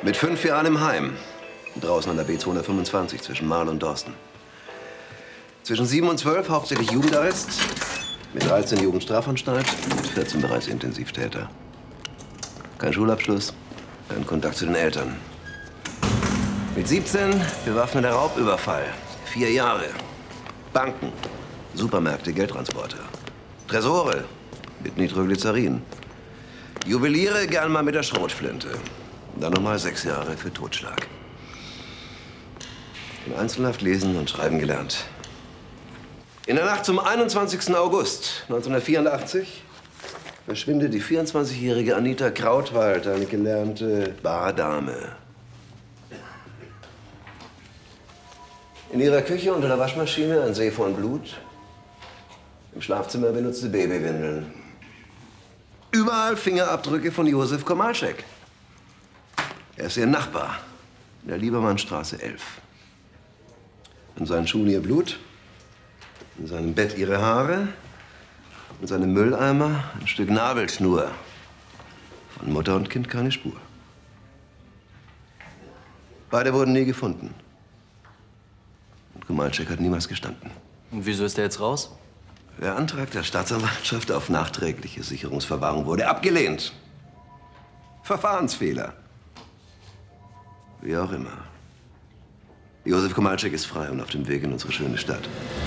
Mit 5 Jahren im Heim. Draußen an der B225 zwischen Marl und Dorsten. Zwischen 7 und 12 hauptsächlich Jugendarrest. Mit 13 Jugendstrafanstalt und 14 bereits Intensivtäter. Kein Schulabschluss, kein Kontakt zu den Eltern. Mit 17 bewaffneter Raubüberfall. 4 Jahre. Banken, Supermärkte, Geldtransporter. Tresore mit Nitroglycerin. Juweliere gern mal mit der Schrotflinte. Dann nochmal 6 Jahre für Totschlag. In Einzelhaft lesen und schreiben gelernt. In der Nacht zum 21. August 1984 verschwindet die 24-jährige Anita Krautwald, eine gelernte Bardame. In ihrer Küche unter der Waschmaschine ein See von Blut. Im Schlafzimmer benutzte Babywindeln. Überall Fingerabdrücke von Josef Komalczek. Er ist ihr Nachbar in der Liebermannstraße 11. In seinen Schuhen ihr Blut, in seinem Bett ihre Haare, in seinem Mülleimer ein Stück Nabelschnur. Von Mutter und Kind keine Spur. Beide wurden nie gefunden. Und Komalczek hat niemals gestanden. Und wieso ist er jetzt raus? Der Antrag der Staatsanwaltschaft auf nachträgliche Sicherungsverwahrung wurde abgelehnt. Verfahrensfehler. Wie auch immer. Josef Komalczek ist frei und auf dem Weg in unsere schöne Stadt.